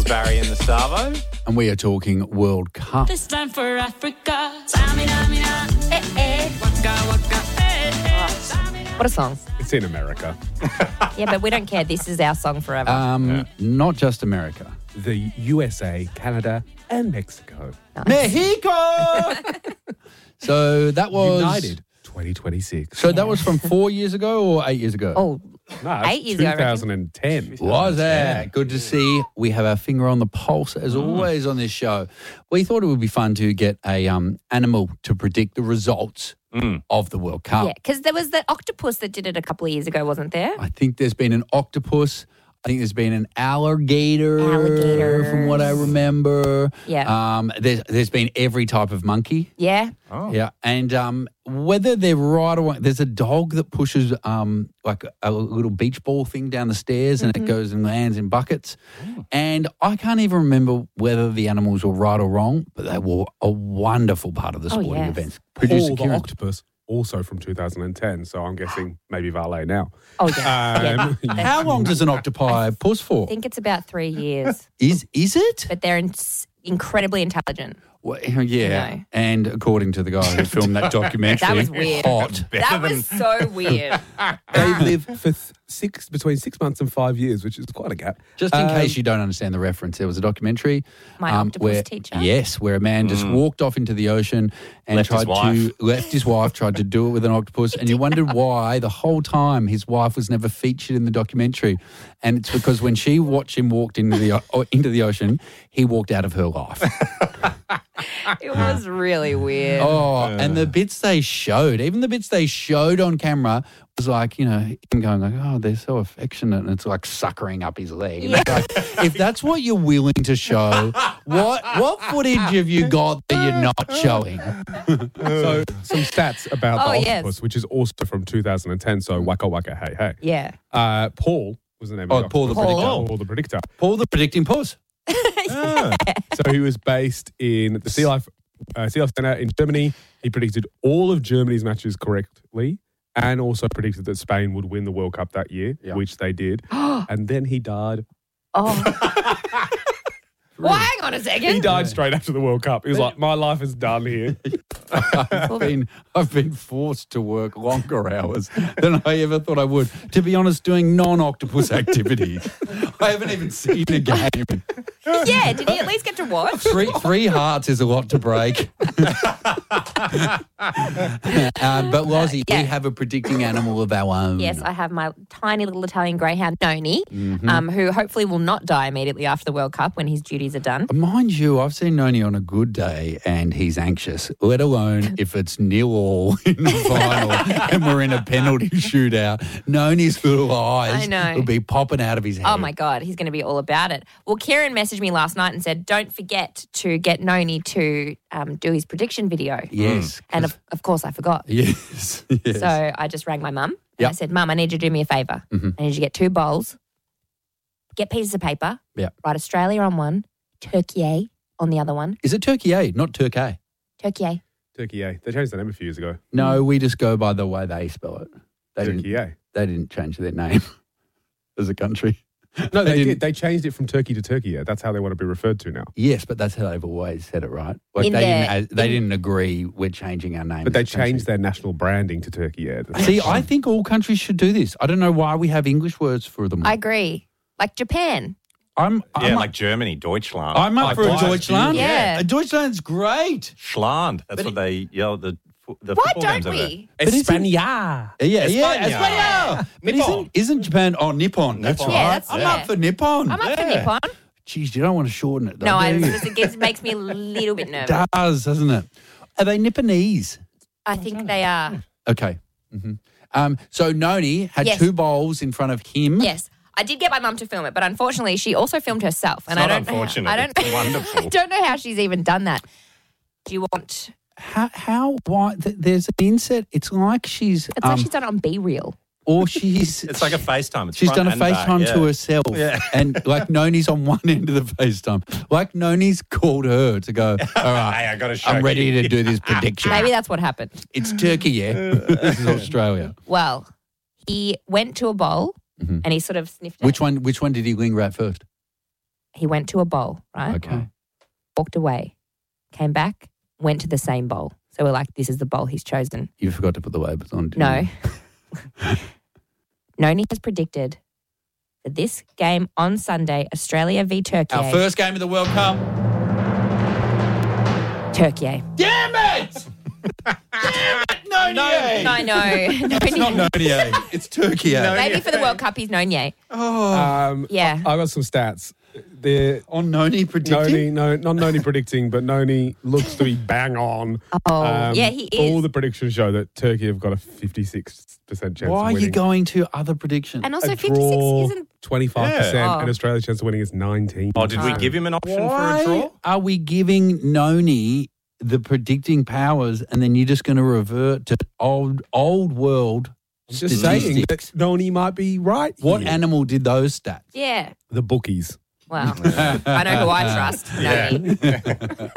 Barry and the Savo. And we are talking World Cup. This time for Africa. Samina, eh, eh. Waka, waka, eh, eh. Samina. What a song. It's in America. Yeah, but we don't care. This is our song forever. Not just America. The USA, Canada, and Mexico. Mexico! So that was... United 2026. So that was from 4 years ago or 8 years ago? Oh, No, 8 years ago, I reckon. 2010. Was it? Good to see. We have our finger on the pulse, as always, on this show. We thought it would be fun to get a animal to predict the results of the World Cup. yeah, because there was that octopus that did it a couple of years ago, wasn't there? I think there's been an octopus. I think there's been an alligator, from what I remember. Yeah. There's been every type of monkey. Yeah. Yeah, and whether they're right or wrong, there's a dog that pushes like a little beach ball thing down the stairs and it goes and lands in buckets. And I can't even remember whether the animals were right or wrong, but they were a wonderful part of the sporting yes. events. Paul the octopus, also from 2010. So I'm guessing maybe valet now. Oh, yeah. How long does an octopi puss for? I think it's about 3 years, Is it? but they're incredibly intelligent. Well, yeah, No. and according to the guy who filmed that documentary, That was weird. hot. That was so weird. They live for between 6 months and 5 years, which is quite a gap. Just in case you don't understand the reference, there was a documentary. My octopus teacher? Yes, where a man just walked off into the ocean and Left his left his wife, tried to do it with an octopus, and you wondered why the whole time his wife was never featured in the documentary. And it's because when she watched him walk into the ocean, he walked out of her life. It was really weird. Oh, and the bits they showed, even the bits they showed on camera, was like, you know, him going like, oh, they're so affectionate, and it's like suckering up his leg. And it's like, if that's what you're willing to show, what footage have you got that you're not showing? So some stats about the yes. octopus, which is also from 2010. So waka waka hey hey. Yeah. Paul was the name of the Paul the octopus. predictor. Paul the predictor. Paul the predicting puss. So he was based in the Sea Life Centre in Germany. He predicted all of Germany's matches correctly and also predicted that Spain would win the World Cup that year, which they did. And then he died. Oh. Well, hang on a second. He died straight after the World Cup. He was like, my life is done here. I've been forced to work longer hours than I ever thought I would. To be honest, doing non-octopus activities. I haven't even seen a game. Yeah, did he at least get to watch? Three hearts is a lot to break. But Lozzie, we have a predicting animal of our own. Yes, I have my tiny little Italian greyhound, Noni, who hopefully will not die immediately after the World Cup when his duties are done. Mind you, I've seen Noni on a good day and he's anxious, let alone if it's 0-0 in the final and we're in a penalty shootout. Noni's little eyes will be popping out of his head. Oh, my God, he's going to be all about it. Well, Kieran messaged me last night and said, don't forget to get Noni to do his prediction video. Yes. And, of course, I forgot. Yes. So I just rang my mum and I said, Mum, I need you to do me a favour. I need you to get 2 bowls, get pieces of paper, write Australia on one, Turkey on the other one. Is it Turkey A, not Turkey? Turkey. Turkey A. They changed their name a few years ago. No, we just go by the way they spell it. Turkey A. They didn't change their name as a country. No, they did. They changed it from Turkey to Turkey. That's how they want to be referred to now. Yes, but that's how they've always said it, right? Like they didn't agree we're changing our name. But they changed their national branding to Turkey. See, I think all countries should do this. I don't know why we have English words for them. I agree. Like Japan. I'm like Germany, Deutschland. I'm up for a Deutschland. Yeah. Deutschland's great. Schland. That's what they yell the Why football don't games over there. we? España. Yeah. España. But isn't Japan? Oh, Nippon. That's Nippon. right. Yeah, that's- I'm yeah. up for Nippon. I'm up for Nippon. Jeez, you don't want to shorten it, though, No, do you? it makes me a little bit nervous. It does, doesn't it? Are they Nipponese? I think they are. Okay. So Noni had Yes. 2 bowls in front of him. Yes. I did get my mum to film it, but unfortunately she also filmed herself. And It's not I don't unfortunate. I don't, It's wonderful. I don't know how she's even done that. Do you want... Why? There's an inset. It's like she's... It's like she's done it on B-Reel. Or she's... It's like a FaceTime. It's She's front done a and back, FaceTime yeah. to herself. Yeah. And like Noni's on one end of the FaceTime. Like Noni's called her to go, all right, Hey, I gotta show I'm ready you." to do this prediction. Maybe that's what happened. It's Turkey, yeah. This is Australia. Well, he went to a bowl and he sort of sniffed it. Which one did he linger at first? He went to a bowl, right? Okay. Walked away, came back, went to the same bowl. So we're like, this is the bowl he's chosen. You forgot to put the labels on, didn't No. you? Noni has predicted for this game on Sunday, Australia v Turkey. Our first game of the World Cup. Turkey. Damn it! Noni! I know. It's not Noni. It's Turkey. Maybe for the World Cup, he's Noni. Yeah. I got some stats. They're On Noni predicting? not Noni predicting, but Noni looks to be bang on. Oh, yeah, he is. All the predictions show that Turkey have got a 56% chance Why of are winning. you going to other predictions? And also, A 56 draw, isn't. 25%, Yeah. and Australia's chance of winning is 19%. Oh, did we give him an option for a Why draw? are we giving Noni the predicting powers and then you're just going to revert to old world Just saying statistics? that Noni might be right. What here. animal did those stats? Yeah. The bookies. Well, I know who I trust. Noni.